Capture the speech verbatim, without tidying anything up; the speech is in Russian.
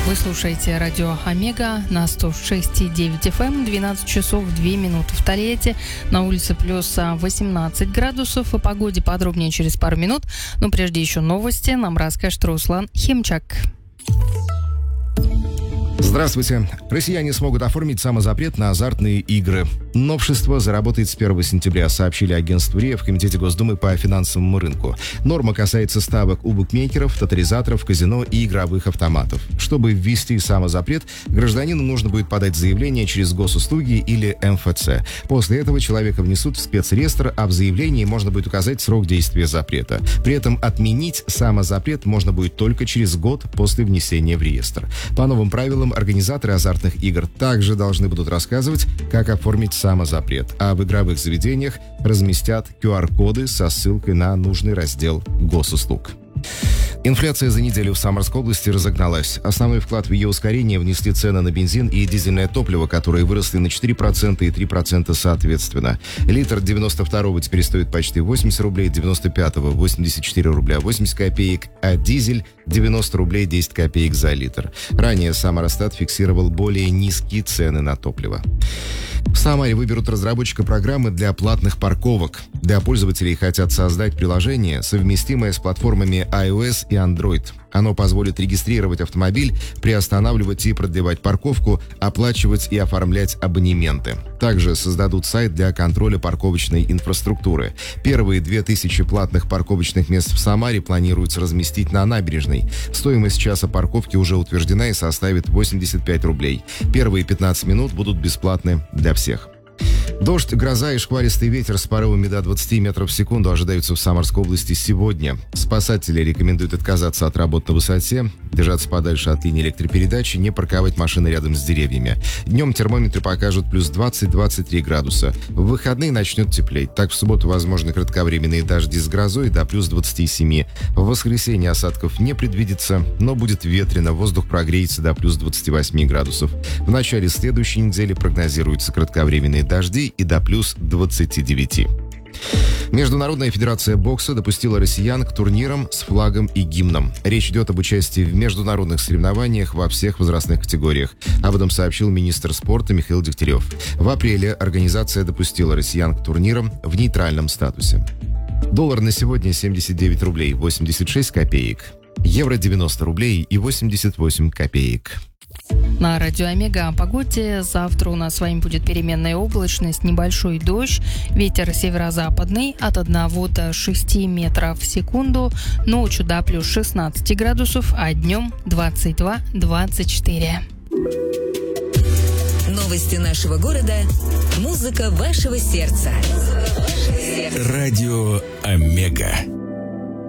Вы слушаете радио Омега на сто шесть и девять эф эм, двенадцать часов две минуты в Тольятти, на улице плюс восемнадцать градусов. О погоде подробнее через пару минут, но прежде еще новости нам расскажет Руслан Химчак. Здравствуйте. Россияне смогут оформить самозапрет на азартные игры. Новшество заработает с первого сентября, сообщили агентству РИА в Комитете Госдумы по финансовому рынку. Норма касается ставок у букмекеров, тотализаторов, казино и игровых автоматов. Чтобы ввести самозапрет, гражданину нужно будет подать заявление через госуслуги или эм эф цэ. После этого человека внесут в спецреестр, а в заявлении можно будет указать срок действия запрета. При этом отменить самозапрет можно будет только через год после внесения в реестр. По новым правилам, организаторы азартных игр также должны будут рассказывать, как оформить самозапрет, а в игровых заведениях разместят ку ар коды со ссылкой на нужный раздел госуслуг. Инфляция за неделю в Самарской области разогналась. Основной вклад в ее ускорение внесли цены на бензин и дизельное топливо, которые выросли на четыре процента и три процента соответственно. Литр девяносто второго теперь стоит почти восемьдесят рублей, девяносто пятого восемьдесят четыре рубля восемьдесят копеек, а дизель девяносто рублей десять копеек за литр. Ранее Самаростат фиксировал более низкие цены на топливо. В Самаре выберут разработчика программы для платных парковок. Для пользователей хотят создать приложение, совместимое с платформами iOS и Android. Оно позволит регистрировать автомобиль, приостанавливать и продлевать парковку, оплачивать и оформлять абонементы. Также создадут сайт для контроля парковочной инфраструктуры. Первые две тысячи платных парковочных мест в Самаре планируется разместить на набережной. Стоимость часа парковки уже утверждена и составит восемьдесят пять рублей. Первые пятнадцать минут будут бесплатны для всех. Дождь, гроза и шквалистый ветер с порывами до двадцати метров в секунду ожидаются в Самарской области сегодня. Спасатели рекомендуют отказаться от работ на высоте, держаться подальше от линии электропередачи, не парковать машины рядом с деревьями. Днем термометры покажут плюс двадцать - двадцать три градуса. В выходные начнет теплеть. Так, в субботу возможны кратковременные дожди с грозой до плюс двадцати семи. В воскресенье осадков не предвидится, но будет ветрено, воздух прогреется до плюс двадцати восьми градусов. В начале следующей недели прогнозируются кратковременные дожди и до плюс двадцати девяти. Международная федерация бокса допустила россиян к турнирам с флагом и гимном. Речь идет об участии в международных соревнованиях во всех возрастных категориях. Об этом сообщил министр спорта Михаил Дегтярев. В апреле организация допустила россиян к турнирам в нейтральном статусе. Доллар на сегодня семьдесят девять рублей восемьдесят шесть копеек. Евро девяносто рублей и восемьдесят восемь копеек. На радио Омега о погоде. Завтра у нас с вами будет переменная облачность, небольшой дождь, ветер северо-западный от одного до шести метров в секунду, ночью до плюс шестнадцати градусов, а днем двадцать два - двадцать четыре. Новости нашего города, музыка вашего сердца. Радио Омега.